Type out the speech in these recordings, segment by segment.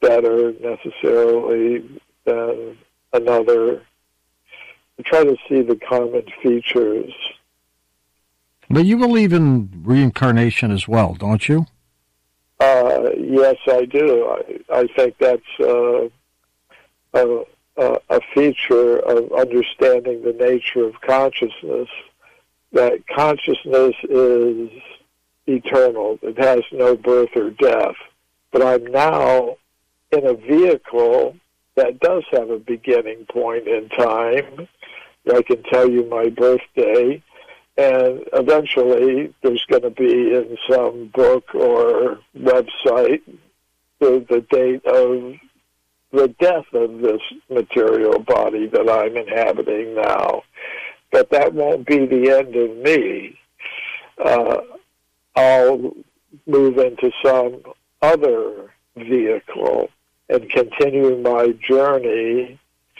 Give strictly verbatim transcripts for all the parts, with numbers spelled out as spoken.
better necessarily than another. I try to see the common features. But you believe in reincarnation as well, don't you? Uh, yes, I do. I, I think that's uh, a, a, a feature of understanding the nature of consciousness, that consciousness is eternal. It has no birth or death. But I'm now in a vehicle that does have a beginning point in time. I can tell you my birthday, and eventually there's going to be in some book or website the, the date of the death of this material body that I'm inhabiting now. But that won't be the end of me. Uh, I'll move into some other vehicle and continue my journey,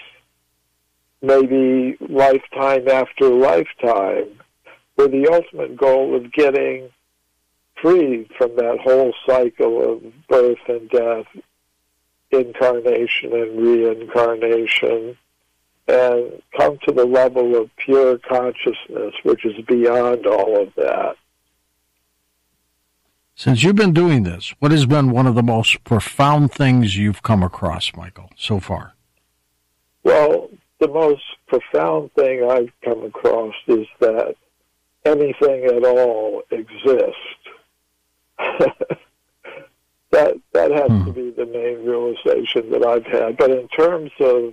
maybe lifetime after lifetime, with the ultimate goal of getting free from that whole cycle of birth and death, incarnation and reincarnation, and come to the level of pure consciousness, which is beyond all of that. Since you've been doing this, what has been one of the most profound things you've come across, Michael, so far? Well, the most profound thing I've come across is that anything at all exists. that that has hmm. to be the main realization that I've had. But in terms of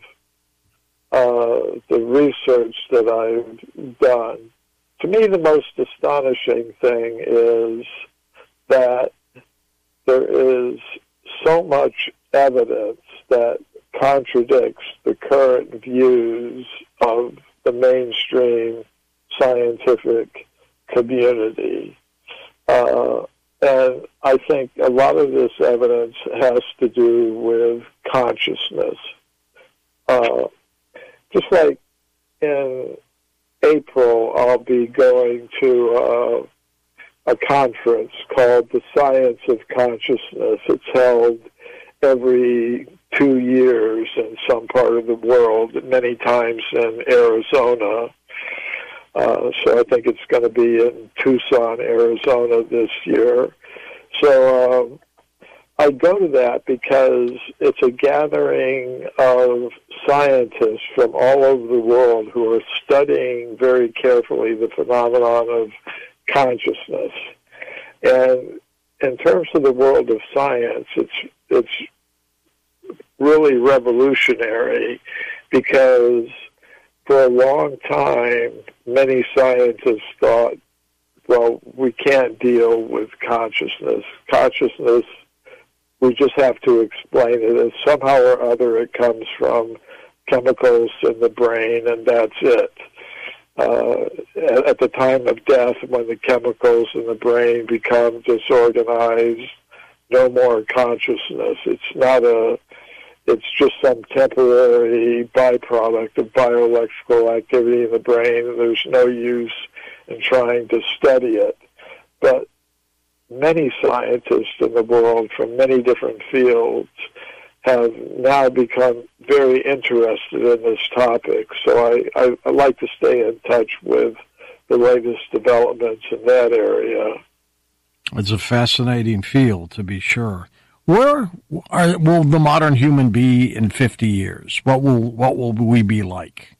uh, the research that I've done, to me the most astonishing thing is that there is so much evidence that contradicts the current views of the mainstream scientific community. Uh, and I think a lot of this evidence has to do with consciousness. Uh, just like in April, I'll be going to uh, a conference called the Science of Consciousness. It's held every two years in some part of the world, many times in Arizona. Uh, so I think it's going to be in Tucson, Arizona this year. So um, I go to that because it's a gathering of scientists from all over the world who are studying very carefully the phenomenon of consciousness. And in terms of the world of science, it's it's really revolutionary because for a long time, many scientists thought, well, we can't deal with consciousness. Consciousness, we just have to explain it, and somehow or other it comes from chemicals in the brain, and that's it. Uh, at the time of death, when the chemicals in the brain become disorganized, no more consciousness. It's not a, it's just some temporary byproduct of bioelectrical activity in the brain, and there's no use in trying to study it. But many scientists in the world from many different fields have now become very interested in this topic. So I, I, I like to stay in touch with the latest developments in that area. It's a fascinating field, to be sure. Where are, will the modern human be in fifty years? What will what will we be like?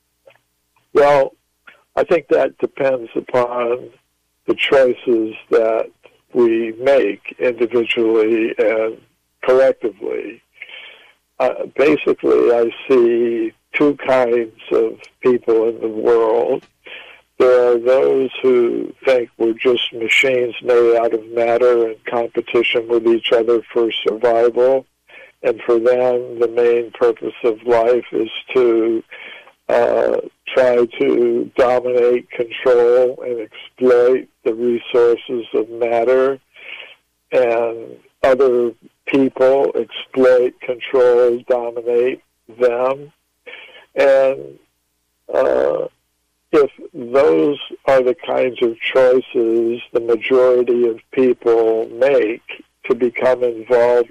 Well, I think that depends upon the choices that we make individually and collectively. Uh, basically, I see two kinds of people in the world. There are those who think we're just machines made out of matter in competition with each other for survival. And for them, the main purpose of life is to uh, try to dominate, control, and exploit the resources of matter. And other people exploit, control, dominate them. And uh, if those are the kinds of choices the majority of people make to become involved